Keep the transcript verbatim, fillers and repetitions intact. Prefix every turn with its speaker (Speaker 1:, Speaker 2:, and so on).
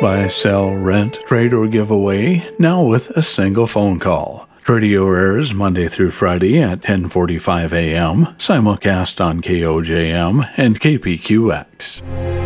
Speaker 1: buy, sell, rent, trade, or give away, now with a single phone call. Radio airs Monday through Friday at ten forty-five a.m., simulcast on K O J M and K P Q X.